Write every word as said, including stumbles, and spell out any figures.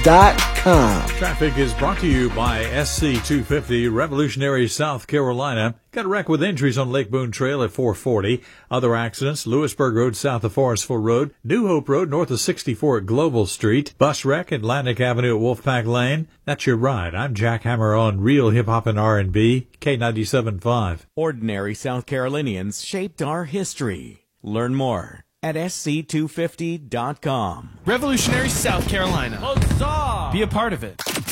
dot com. Traffic is brought to you by S C two fifty, Revolutionary, South Carolina. Got a wreck with injuries on Lake Boone Trail at four forty. Other accidents, Lewisburg Road south of Forestville Road, New Hope Road north of sixty-four at Global Street, bus wreck Atlantic Avenue at Wolfpack Lane. That's your ride. I'm Jack Hammer on Real Hip Hop and R and B, K ninety-seven point five. Ordinary South Carolinians shaped our history. Learn more at S C two fifty dot com. Revolutionary South Carolina. Huzzah! Be a part of it.